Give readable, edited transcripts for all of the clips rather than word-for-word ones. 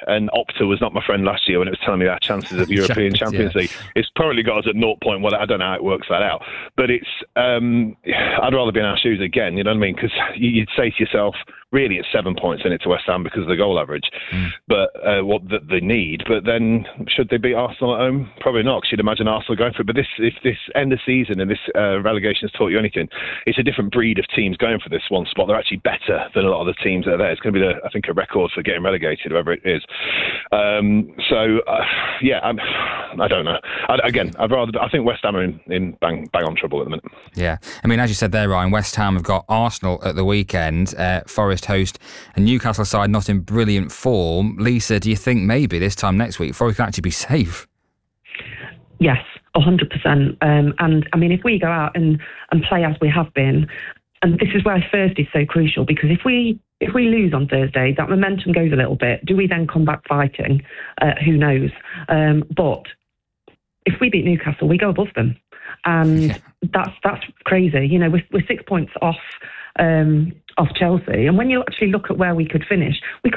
and Opta was not my friend last year when it was telling me our chances of European Champions League. It's probably got us at 0. I don't know how it works that out, but it's I'd rather be in our shoes again, you know what I mean? Because you'd say to yourself, really it's 7 points in it to West Ham because of the goal average, but what they need. But then should they beat Arsenal at home? Probably not, because you'd imagine Arsenal going for it. But if this end of season and this relegation has taught you anything, it's a different breed of teams going for this one spot. They're actually better than a lot of the teams that are there. It's going to be, I think, a record for getting relegated, whoever it is. I don't know. I think West Ham are in bang on trouble at the minute. Yeah, I mean, as you said there, Ryan, West Ham have got Arsenal at the weekend. Forest host a Newcastle side not in brilliant form. Lisa, do you think maybe this time next week Forest can actually be safe? Yes, 100%. And I mean, if we go out and play as we have been, and this is why Thursday is so crucial, because if we lose on Thursday, that momentum goes a little bit. Do we then come back fighting? Who knows? But if we beat Newcastle, we go above them, and that's crazy. You know, we're 6 points off Chelsea, and when you actually look at where we could finish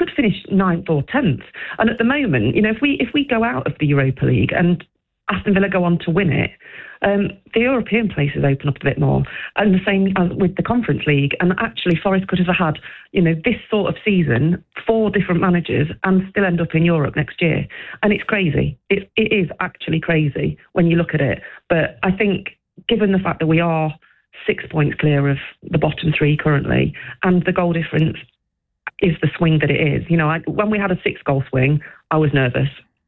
9th or 10th. And at the moment, you know, if we go out of the Europa League and Aston Villa go on to win it, the European places open up a bit more, and the same as with the Conference League. And actually, Forest could have had, you know, this sort of season, 4 different managers, and still end up in Europe next year. And it's crazy. It is actually crazy when you look at it. But I think, given the fact that we are 6 points clear of the bottom 3 currently, and the goal difference is the swing that it is. You know, when we had a 6-goal swing, I was nervous.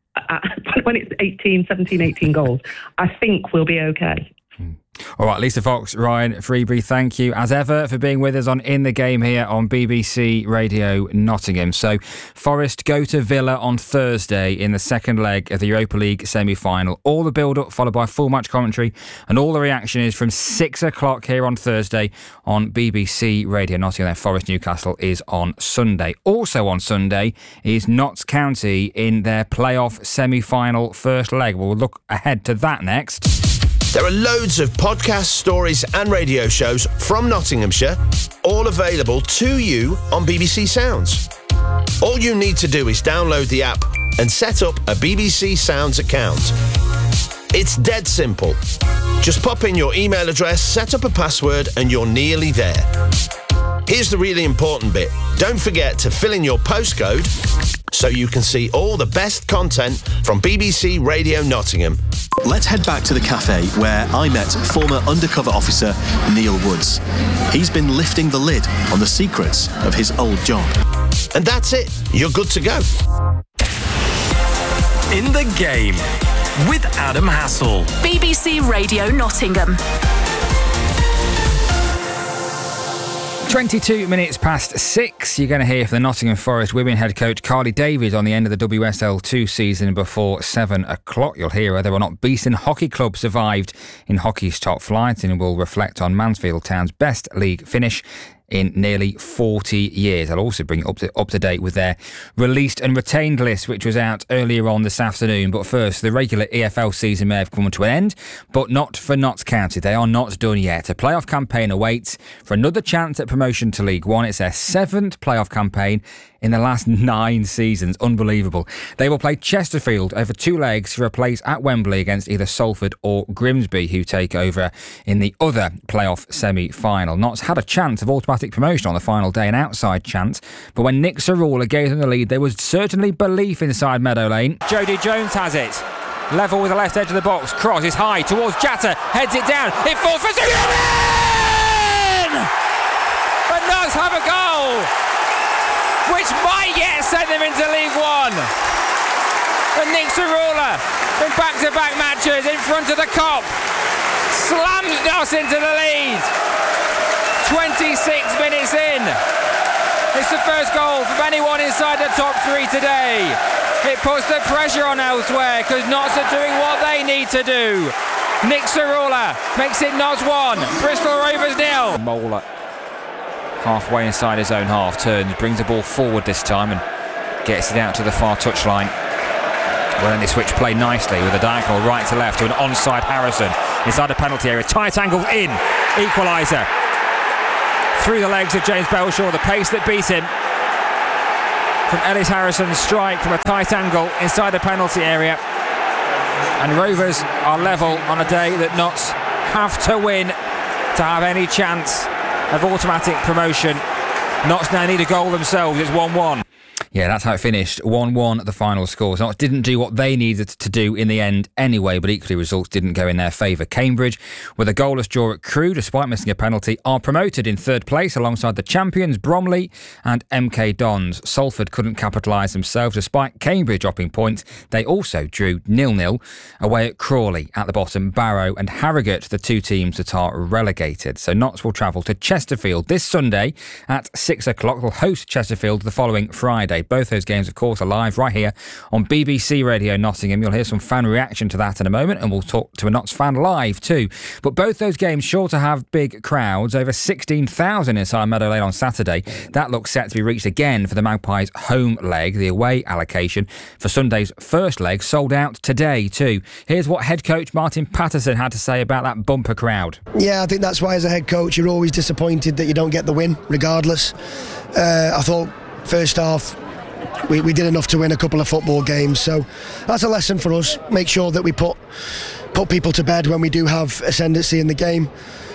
When it's 17, 18 goals, I think we'll be okay. All right, Lisa Fox, Ryan Freebury, thank you as ever for being with us on In the Game here on BBC Radio Nottingham. So Forest go to Villa on Thursday in the second leg of the Europa League semi-final. All the build-up followed by full match commentary, and all the reaction is from 6 o'clock here on Thursday on BBC Radio Nottingham. Forest Newcastle is on Sunday. Also on Sunday is Notts County in their playoff semi-final first leg. We'll look ahead to that next. There are loads of podcasts, stories and radio shows from Nottinghamshire, all available to you on BBC Sounds. All you need to do is download the app and set up a BBC Sounds account. It's dead simple. Just pop in your email address, set up a password, and you're nearly there. Here's the really important bit. Don't forget to fill in your postcode so you can see all the best content from BBC Radio Nottingham. Let's head back to the cafe where I met former undercover officer Neil Woods. He's been lifting the lid on the secrets of his old job. And that's it. You're good to go. In the Game with Adam Hassel. BBC Radio Nottingham. 22 minutes past 6. You're going to hear from the Nottingham Forest women head coach Carly Davies on the end of the WSL2 season before 7 o'clock. You'll hear whether or not Beeston Hockey Club survived in hockey's top flight, and will reflect on Mansfield Town's best league finish in nearly 40 years. I'll also bring it up to date with their released and retained list, which was out earlier on this afternoon. But first, the regular EFL season may have come to an end, but not for Notts County. They are not done yet. A playoff campaign awaits for another chance at promotion to League One. It's their 7th playoff campaign in the last 9 seasons. Unbelievable. They will play Chesterfield over 2 legs for a place at Wembley against either Salford or Grimsby, who take over in the other playoff semi-final. Notts had a chance of automatic promotion on the final day, an outside chance, but when Nick Sarula gave them the lead, there was certainly belief inside Meadow Lane. Jodie Jones has it. Level with the left edge of the box. Cross is high towards Jatta. Heads it down. It falls for Zidane! But Notts have a goal, which might yet send them into League One. And Nick Sarula, in back-to-back matches in front of the Kop, slams Notts into the lead. 26 minutes in. It's the first goal from anyone inside the top 3 today. It puts the pressure on elsewhere because Notts are doing what they need to do. Nick Sarula makes it Notts 1, Bristol Rovers 0. Mola halfway inside his own half, turns, brings the ball forward this time and gets it out to the far touchline. Well, then they switch play nicely with a diagonal right to left to an onside Harrison inside the penalty area. Tight angle in, equaliser. Through the legs of James Belshaw, the pace that beat him. from Ellis Harrison's strike from a tight angle inside the penalty area. And Rovers are level on a day that Notts have to win to have any chance of automatic promotion. Notts now need a goal themselves. It's 1-1. Yeah, that's how it finished. 1-1 the final score. Notts didn't do what they needed to do in the end anyway, but equally results didn't go in their favour. Cambridge, with a goalless draw at Crewe, despite missing a penalty, are promoted in third place alongside the champions Bromley and MK Dons. Salford couldn't capitalise themselves despite Cambridge dropping points. They also drew 0-0 away at Crawley at the bottom. Barrow and Harrogate, the two teams that are relegated. So Notts will travel to Chesterfield this Sunday at 6 o'clock. They'll host Chesterfield the following Friday. Both those games, of course, are live right here on BBC Radio Nottingham. You'll hear some fan reaction to that in a moment, and we'll talk to a Notts fan live too. But both those games sure to have big crowds, over 16,000 inside Meadow Lane on Saturday. That looks set to be reached again for the Magpies' home leg. The away allocation for Sunday's first leg sold out today too. Here's what head coach Martin Patterson had to say about that bumper crowd. Yeah, I think that's why as a head coach you're always disappointed that you don't get the win regardless. I thought first half we did enough to win a couple of football games, so that's a lesson for us. Make sure that we put people to bed when we do have ascendancy in the game,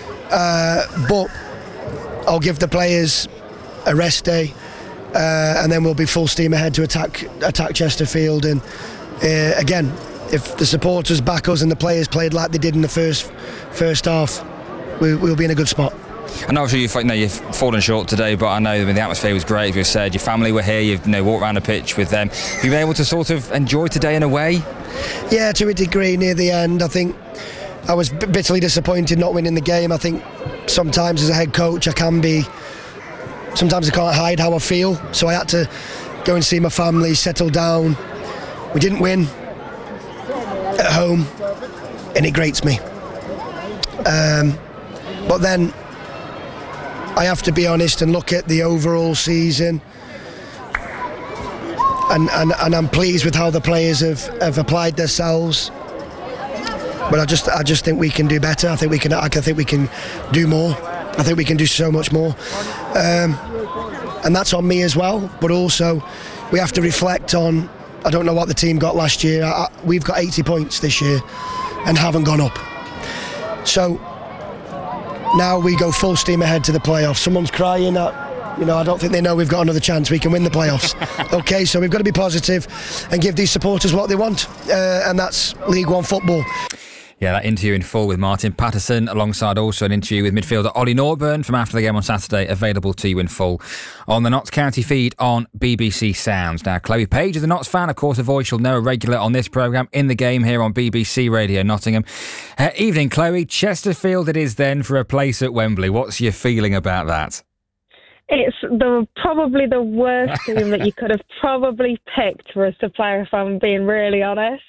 but I'll give the players a rest day, and then we'll be full steam ahead to attack Chesterfield. And again, if the supporters back us and the players played like they did in the first half, we'll be in a good spot. And obviously you've fallen short today, but I know the atmosphere was great. As you said, your family were here. You've walked around the pitch with them. Have you been able to sort of enjoy today in a way? Yeah, to a degree near the end. I think I was bitterly disappointed not winning the game. I think sometimes as a head coach sometimes I can't hide how I feel, so I had to go and see my family, settle down. We didn't win at home, and it grates me. But then I have to be honest and look at the overall season, and I'm pleased with how the players have applied themselves. But I just think we can do better. I think we can do more. I think we can do so much more, and that's on me as well. But also, we have to reflect on. I don't know what the team got last year. We've got 80 points this year, and haven't gone up. So now we go full steam ahead to the playoffs. Someone's crying. I don't think they know we've got another chance. We can win the playoffs. Okay, so we've got to be positive and give these supporters what they want, and that's League One football. Yeah, that interview in full with Martin Patterson, alongside also an interview with midfielder Ollie Norburn from after the game on Saturday, available to you in full on the Notts County feed on BBC Sounds. Now, Chloe Page is a Notts fan, of course, a voice you'll know, a regular on this programme, In the Game here on BBC Radio Nottingham. Evening, Chloe. Chesterfield it is then for a place at Wembley. What's your feeling about that? It's probably the worst team that you could have probably picked for us to play, if I'm being really honest.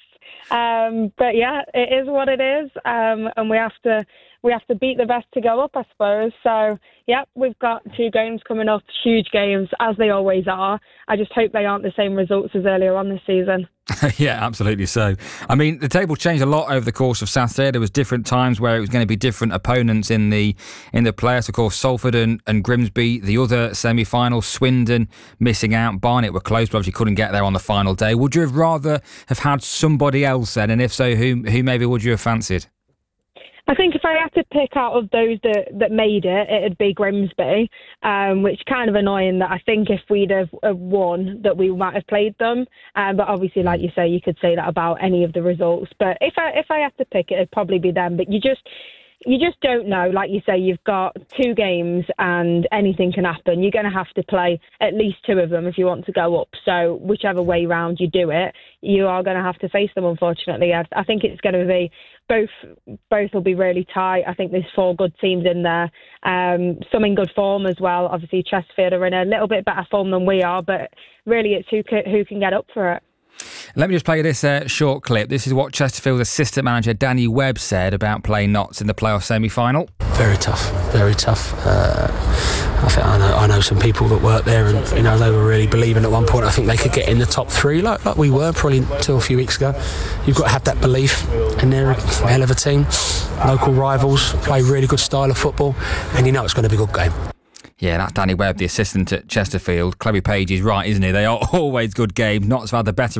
But yeah, it is what it is, and we have to beat the best to go up, I suppose. So yeah, we've got 2 games coming up, huge games as they always are. I just hope they aren't the same results as earlier on this season. Yeah, absolutely so. I mean, the table changed a lot over the course of Saturday. There was different times where it was going to be different opponents in the playoffs. Of course, Salford and Grimsby, the other semi-final. Swindon missing out. Barnet were close, but obviously couldn't get there on the final day. Would you have rather have had somebody else then? And if so, who maybe would you have fancied? I think if I had to pick out of those that made it, it'd be Grimsby, which is kind of annoying that I think if we'd have won, that we might have played them. But obviously, like you say, you could say that about any of the results. But if I had to pick it, it'd probably be them. But you just don't know. Like you say, you've got 2 games and anything can happen. You're going to have to play at least 2 of them if you want to go up. So whichever way round you do it, you are going to have to face them, unfortunately. I think it's going to be both will be really tight. I think there's 4 good teams in there, some in good form as well. Obviously, Chesterfield are in a little bit better form than we are, but really it's who can get up for it. Let me just play this short clip. This is what Chesterfield's assistant manager Danny Webb said about playing Notts in the playoff semi-final. Very tough, very tough. I know some people that work there, and they were really believing at one point. I think they could get in the top 3, like we were probably until a few weeks ago. You've got to have that belief, and they're a hell of a team. Local rivals play really good style of football, and it's going to be a good game. Yeah, that's Danny Webb, the assistant at Chesterfield. Chloe Page is right, isn't he? They are always good games. Notts have had the better